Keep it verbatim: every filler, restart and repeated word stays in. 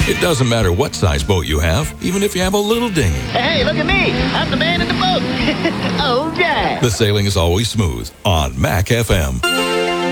It doesn't matter what size boat you have, even if you have a little dinghy. Hey, look at me. I'm the man in the boat. All right. The sailing is always smooth on Mac F M.